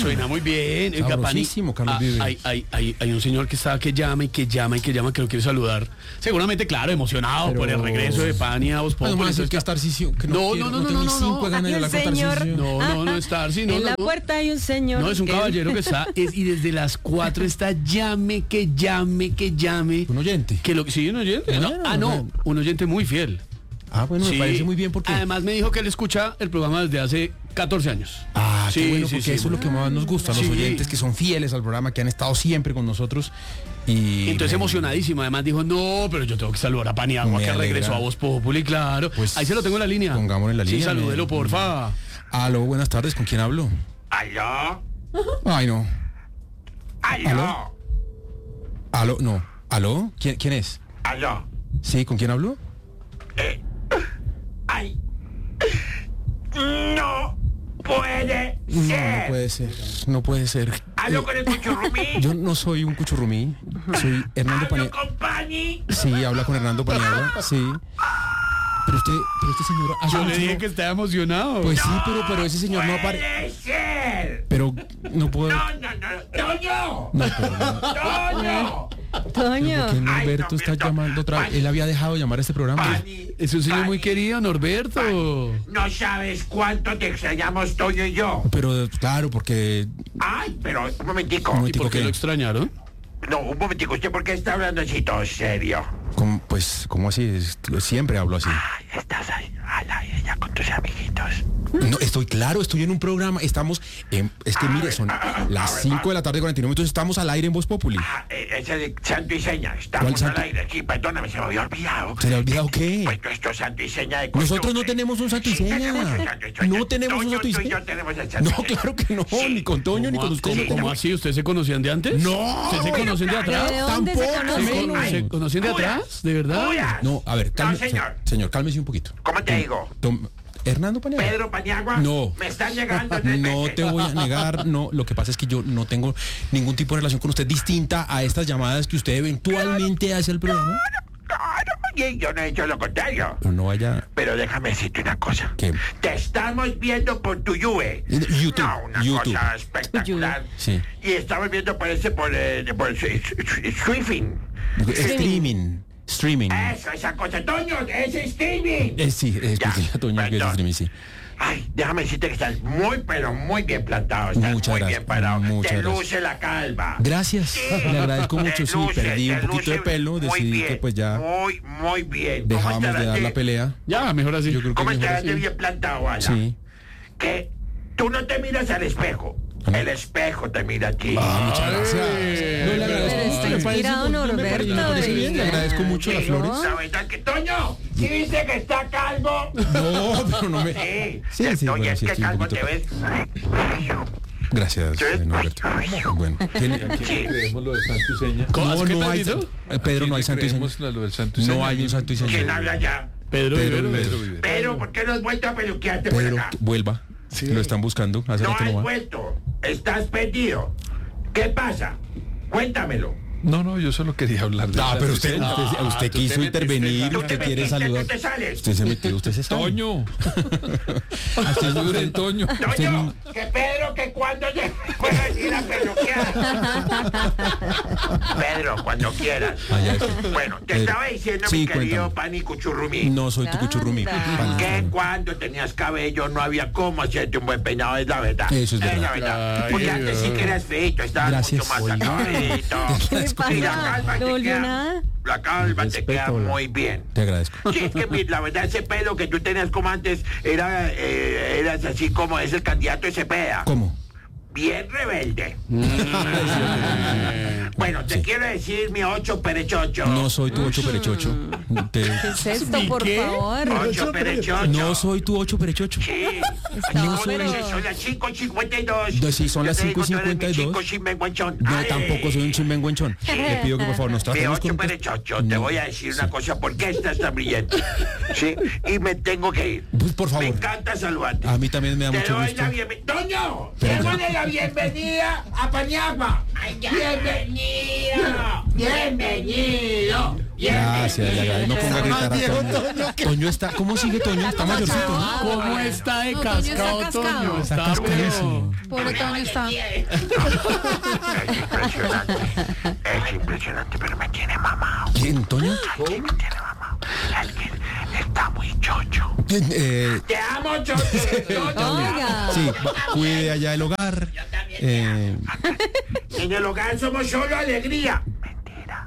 Suena muy bien. Sabrosísimo, Carlos Vives. Hay un señor que está que llama y que llama y que llama, que lo quiere saludar. Seguramente, claro, emocionado Pero- por el regreso de Pani a Voz No, Populi. más el que es Tarcisio, que No, quiero, no, no, tengo no, ni no, cinco no. ganas de Hay un hablar con señor. Tarcisio. No es Tarsi, no. En la puerta hay un señor. No, es un que- caballero que está, y desde las 4 está llame. Un oyente. Sí, un oyente. Bueno, Un oyente muy fiel. Ah, bueno, Sí. me parece muy bien porque... Además me dijo que él escucha el programa desde hace 14 años. Ah, Sí, qué bueno, sí, porque sí. eso es lo que más nos gusta, los Sí. oyentes que son fieles al programa, que han estado siempre con nosotros. Y Entonces emocionadísimo, además dijo, no, pero yo tengo que saludar a Paniagua, Me que alegra. regresó a Voz Populi, claro. Pues, ahí se lo tengo en la línea. pongámoslo en la línea. Sí, salúdelo, porfa. Aló, buenas tardes, ¿con quién hablo? ¿Aló? Ay, no. ¿Aló? Aló, no. ¿Aló? ¿Quién es? ¿Aló? Sí, ¿con quién hablo? ¡Ay! ¡No puede No ser! puede ser, no puede ser. ¿Hablo con el cuchurrumí? Yo no soy un cuchurrumí, soy Hernando ¿Hablo Paniagua. con Pani? Sí, habla con Hernando Paniagua, sí. Pero este señor... hace Yo le mucho dije no- que estaba emocionado. Pues sí, pero ese señor no aparece... ¡Puede ser! Pero no puedo... ¡No! ¡Toño! No, pero no. ¡Toño! Toño. ¿Por qué Norberto Ay, no, está pero- llamando otra vez? Pani. Él había dejado de llamar a este programa. Pani. Es un señor muy Pani. querido, Norberto. No sabes cuánto te extrañamos Toño y yo. Pero claro, porque... Ay, pero un momentico. Un ¿Y momentico, por qué ¿qué? lo extrañaron? No, un momentico. ¿Usted por qué está hablando así todo serio? Pues, ¿cómo así? Siempre hablo así. Ay, estás ahí al aire ya con tus amiguitos. No, estoy en un programa, estamos es que mire, son las 5 de la tarde, 49 minutos, estamos al aire en Voz Populi. Ese de santo y seña. ¿Cuál Estamos al santo? aire aquí. Perdóname, se me había olvidado. ¿Se le ha olvidado qué? Pues esto es santo y seña de costumbre. Nosotros no tenemos un santo y Sí, seña. tenemos un santo y seña. No tenemos un Toño, santo y tú seña. yo tenemos el santo y No, seña. claro que no, Sí. ni con Toño, ni con usted. ¿Cómo, no cómo tenemos. así? ¿Ustedes se conocían de antes? No, ¿Ustedes se conocen de atrás? ¿De dónde se Tampoco, conocen? menos. ¿Se conocen de atrás? ¿De verdad? Puyas. No, a ver, No, señor. señor, cálmese un poquito. ¿Cómo te digo? Hernando Paniagua. Pedro Paniagua. No. Me están llegando. No te voy a negar, no, lo que pasa es que yo no tengo ningún tipo de relación con usted distinta a estas llamadas que usted eventualmente hace al programa. Claro, y yo no he hecho lo contrario. Pero no vaya... Pero déjame decirte una cosa. ¿Qué? Te estamos viendo por tu YouTube. YouTube, No, una YouTube. cosa espectacular. Sí. Y estamos viendo por streaming. Streaming. Eso, esa cosa. Toño, es streaming. Sí, Ya, explíquele a Toño que es perdón. streaming, sí. Ay, déjame decirte que estás muy, pero muy bien plantado. Estás Muchas muy gracias, bien parado. muchas Te gracias. luce la calva. Gracias, Sí. le agradezco Te mucho, sí, luce, perdí te un poquito de luce pelo, muy decidí bien, que pues ya muy bien. dejábamos de dar la pelea. Ya, mejor así. Yo creo que ¿Cómo mejor estarás de así. bien plantado, Ala? Sí. Que tú no te miras al espejo. El espejo te mira a ti. Muchas gracias. No, le agradezco Pero mucho, está me parece- inspirado, me Norberto, parece bien, le agradezco mucho las Sí, flores. La verdad que, Toño, ¿sí dice que está calvo? No, pero no me... Sí, Sí, Toño, bueno, es sí, que estoy un calvo poquito- te ves. Gracias, Norberto. Bueno, Sí. Creemos lo del santo y seña. ¿Cómo? ¿Qué no tal hay... hizo? Pedro, no hay santo y seña. Creemos lo del santo y seña. No hay un santo y ¿Quién seña. habla ya? Pedro Pedro Vivero. Vivero. Pero, ¿por qué no has vuelto a peluquearte por Pedro, acá? vuelva. Lo están buscando, hace No rato has no va. vuelto. Estás perdido. ¿Qué pasa? Cuéntamelo. No, yo solo quería hablar de Ah, pero usted, santo y seña. usted tú quiso te intervenir, metiste, usted te quiere metiste, saludar. tú te sales. Usted se metió, usted se sale. Toño. Usted no es Toño. Toño, que Pedro, que cuando llegue puedas ir a peluquear. Pedro, cuando quieras. ya es. Bueno, te Pedro. estaba diciendo, Sí, mi querido cuéntame. Pani Cuchurrumí, No soy tu cuchurrumi. Anda. que cuando tenías cabello no había cómo hacerte un buen peinado, es la verdad. Eso es verdad. la verdad. Ay, Porque antes sí que eras feito, estabas Gracias. mucho más acabadito. ¿Qué le Y la pasa? calva ¿No te volvió queda, nada? la calva te queda Respeto, muy bien. Te agradezco. Sí, es que la verdad ese pelo que tú tenías como antes eras así como es el candidato de Cepeda. ¿Cómo? Bien rebelde. Bueno, te quiero decir mi 8 perechocho. No soy tu 8 perechocho. ¿Qué es esto, por qué? favor? 8 perechocho. No soy tu 8 perechocho. Sí. No, Son pero- las 5:52. Sí, son las Yo te digo, tú eres mi 5:52. chico chimbenguanchón. No, Ay. tampoco soy un chimbenguenchón. Le pido que por favor nos De tratemos 8 con... perechocho, te No. voy a decir una cosa, ¿por qué estás tan brillante? Sí, y me tengo que ir. Pues, por favor. Me encanta saludarte. A mí también me da Te mucho doy gusto. la bienvenida. ¡Toño! Pero ya. ¡Démosle la bienvenida a Paniagua. Bienvenido. Gracias, le agradezco. No ponga a gritar a Toño. Toño está, ¿cómo sigue Toño? Está mayorcito, ¿no? ¿Cómo está de No, Toño está cascado, cascado. Toño? Está Está cascadísimo. Pobre Toño está. Es impresionante, pero me tiene mamado. ¿Quién, Toño? Me tiene mamado. Es que está muy chocho. Te amo, chocho. Oiga. Sí, cuide allá el hogar. En el hogar somos solo alegría. Mentira.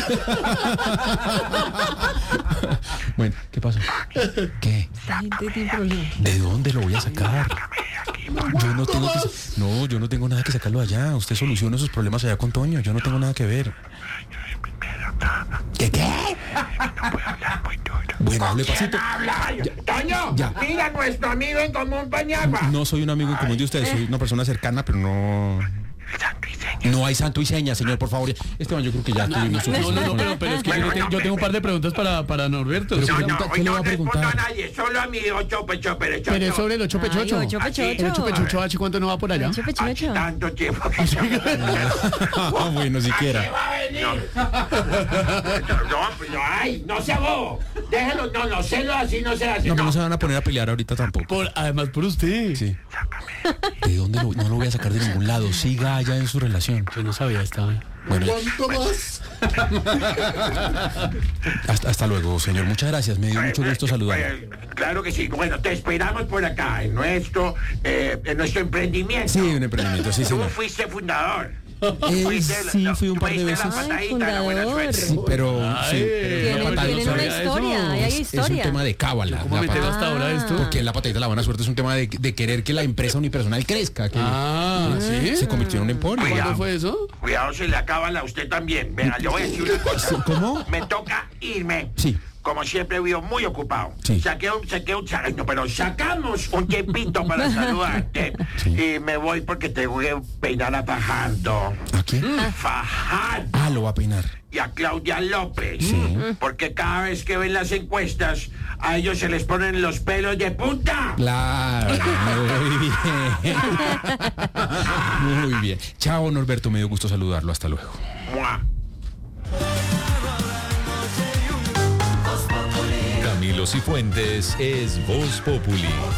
Bueno, ¿qué pasó? ¿Qué? La gente tiene problemas. ¿De dónde lo voy a sacar? Yo no tengo que... No, yo no tengo nada que sacarlo allá. Usted soluciona sus problemas allá con Toño. Yo no tengo nada que ver. ¿Qué? No puedo hablar muy duro. Bueno, hable pasito. Habla. Toño, Ya. mira nuestro amigo en común, Paniagua. No soy un amigo en común de usted. Soy una persona cercana, pero no... Santo y seña. No hay santo y seña, señor, por favor. Esteban, yo creo que ya tuvimos No, pero es que yo tengo un par de preguntas para Norberto. Pero No, pregunta, no, ¿qué hoy le no va a respondo preguntar? a nadie, solo a mi chope, Pero es sobre el 8 pechocho. Ay, ocho pechocho. El 8 pechocho H, ¿cuánto no va por allá? Ocho pechocho. Tanto tiempo que se Ah, bueno, siquiera. va a venir. No sea bobo. Déjelo, no, celo así, no sea así. No, No, no se van a poner a pelear ahorita tampoco. Además por usted. Sí. ¿De dónde no lo voy a sacar de ningún lado? Siga allá en su relación. Yo no sabía esta. Bueno, hasta luego, señor. Muchas gracias. Me dio mucho gusto saludarlo. Claro que sí. Bueno, te esperamos por acá, en nuestro emprendimiento. Sí, un emprendimiento, sí, Tú señor. fuiste fundador. Sí, fui un par de Tuviste veces. la Ay, patadita, la buena fundador. suerte. Sí, pero Ay, sí, Tienen, la patada tienen no una sabía. historia, ahí hay Es un historia. tema de cábala. ¿Cómo la meter patada. hasta ahora esto? Porque la patadita de la buena suerte es un tema de querer que la empresa unipersonal crezca. Que ¿sí? se convirtió en un emporio. ¿Cuándo fue eso? Cuidado, se le acaba a usted también. Venga, le voy a decir una cosa. ¿Cómo? Me toca irme. Sí. Como siempre, vivo muy ocupado. Sí. Sacamos un tiempito para saludarte. Sí. Y me voy porque te voy a peinar a Fajardo. ¿A quién? Fajardo. Ah, lo va a peinar. Y a Claudia López. Porque cada vez que ven las encuestas, a ellos se les ponen los pelos de punta. Claro, muy bien. Muy bien. Chao, Norberto, me dio gusto saludarlo. Hasta luego. Mua. Camilo Cifuentes es Voz Populi.